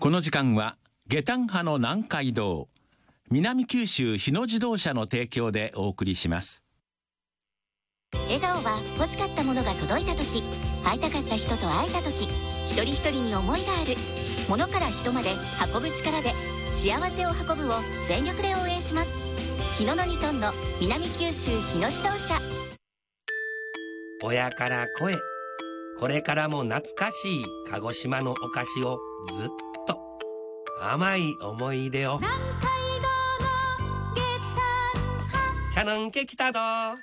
この時間は下丹派の南海道南九州日野自動車の提供でお送りします。 笑顔は欲しかったものが届いた時、会いたかった人と会えた時、一人一人に思いがある。物から人まで運ぶ力で幸せを運ぶを全力で応援します。日野の2トンの南九州日野自動車。 親から子へ、これからも懐かしい鹿児島のお菓子をずっと甘い思い出を。南海道の下丹派茶のんけきたど。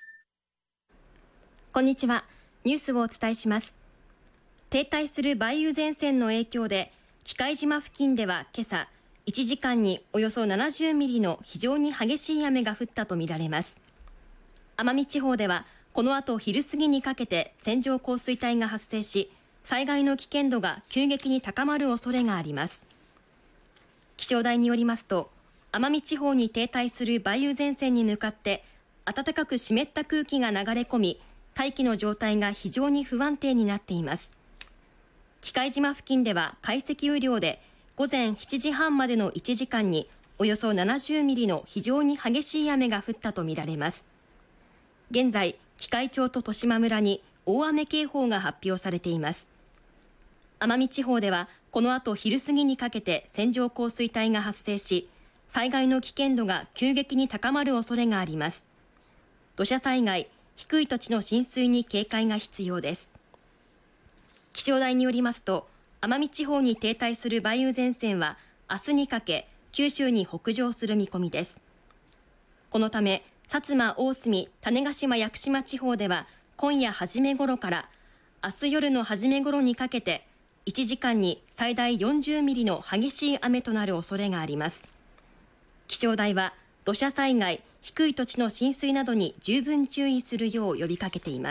こんにちは。ニュースをお伝えします。停滞する梅雨前線の影響で喜界島付近では今朝1時間におよそ70ミリの非常に激しい雨が降ったとみられます。奄美地方ではこの後昼過ぎにかけて線状降水帯が発生し、災害の危険度が急激に高まる恐れがあります。気象台によりますと、奄美地方に停滞する梅雨前線に向かって暖かく湿った空気が流れ込み、大気の状態が非常に不安定になっています。喜界島付近では解析雨量で午前7時半までの1時間におよそ70ミリの非常に激しい雨が降ったとみられます。現在、喜界町と十島村に大雨警報が発表されています。奄美地方ではこの後昼過ぎにかけて線状降水帯が発生し、災害の危険度が急激に高まる恐れがあります。土砂災害、低い土地の浸水に警戒が必要です。気象台によりますと、奄美地方に停滞する梅雨前線は明日にかけ九州に北上する見込みです。このため薩摩、大隅、種子島、屋久島地方では今夜初め頃から明日夜の初め頃にかけて1時間に最大40ミリの激しい雨となる恐れがあります。気象台は土砂災害、低い土地の浸水などに十分注意するよう呼びかけています。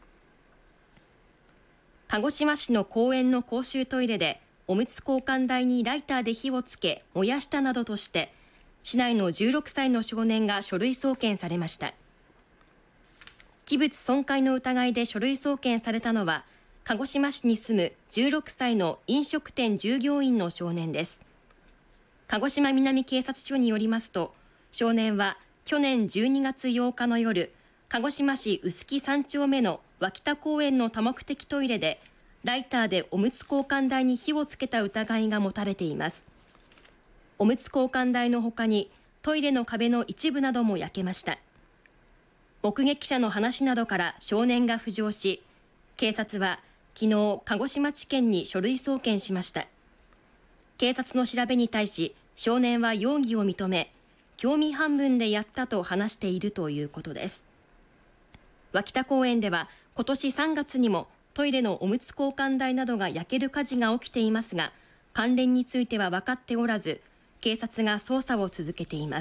鹿児島市の公園の公衆トイレでおむつ交換台にライターで火をつけ燃やしたなどとして市内の16歳の少年が書類送検されました。器物損壊の疑いで書類送検されたのは鹿児島市に住む16歳の飲食店従業員の少年です。鹿児島南警察署によりますと、少年は去年12月8日の夜、鹿児島市臼杵3丁目の脇田公園の多目的トイレでライターでおむつ交換台に火をつけた疑いが持たれています。おむつ交換台のほかにトイレの壁の一部なども焼けました。目撃者の話などから少年が浮上し、警察は昨日鹿児島地検に書類送検しました。警察の調べに対し少年は容疑を認め、興味半分でやったと話しているということです。脇田公園では今年3月にもトイレのおむつ交換台などが焼ける火事が起きていますが、関連については分かっておらず、警察が捜査を続けています。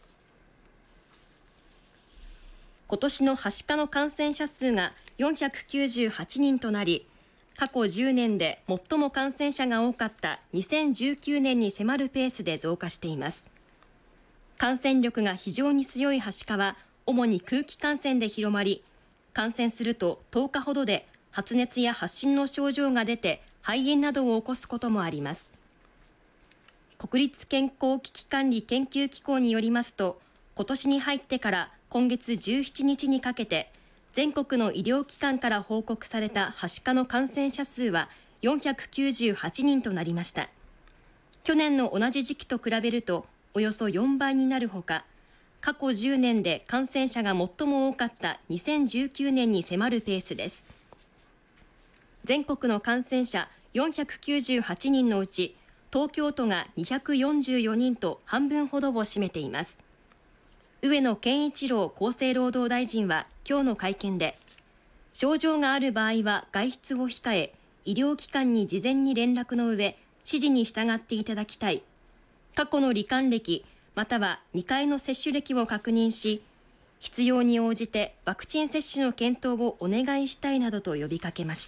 今年のはしかの感染者数が498人となり、過去10年で最も感染者が多かった2019年に迫るペースで増加しています。感染力が非常に強いはしかは主に空気感染で広まり、感染すると10日ほどで発熱や発疹の症状が出て肺炎などを起こすこともあります。国立健康危機管理研究機構によりますと、今年に入ってから今月17日にかけて全国の医療機関から報告されたはしかの感染者数は498人となりました。去年の同じ時期と比べるとおよそ4倍になるほか、過去10年で感染者が最も多かった2019年に迫るペースです。全国の感染者498人のうち、東京都が244人と半分ほどを占めています。上野健一郎厚生労働大臣は今日の会見で、症状がある場合は外出を控え、医療機関に事前に連絡の上、指示に従っていただきたい。過去の罹患歴、または2回の接種歴を確認し、必要に応じてワクチン接種の検討をお願いしたいなどと呼びかけました。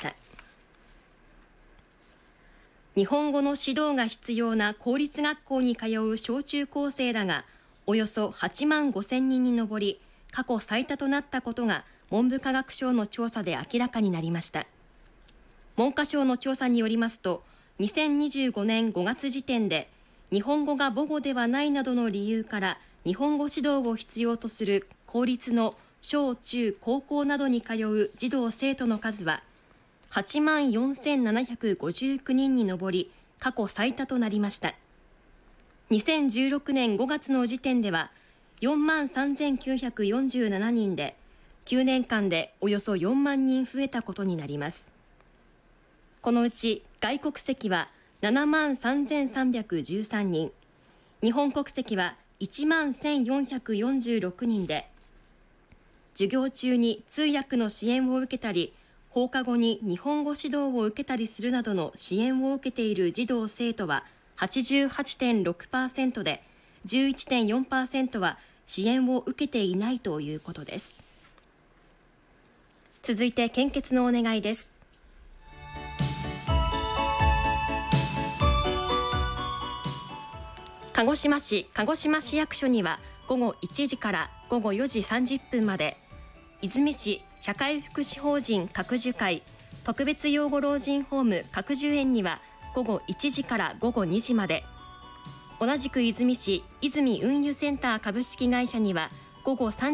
日本語の指導が必要な公立学校に通う小中高生らがおよそ8万5千人に上り、過去最多となったことが文部科学省の調査で明らかになりました。文科省の調査によりますと、 2025年5月時点で日本語が母語ではないなどの理由から日本語指導を必要とする公立の小中高校などに通う児童生徒の数は84,759人に上り、過去最多となりました。2016年5月の時点では43,947人で、9年間でおよそ4万人増えたことになります。このうち外国籍は73,313人、日本国籍は11,446人で、授業中に通訳の支援を受けたり、放課後に日本語指導を受けたりするなどの支援を受けている児童生徒は 88.6% で、11.4% は支援を受けていないということです。続いて献血のお願いです。鹿児島市鹿児島市役所には午後1時から午後4時30分まで、出水市社会福祉法人覚樹会特別養護老人ホーム覚樹園には午後1時から午後2時まで、同じく出水市泉運輸センター株式会社には午後3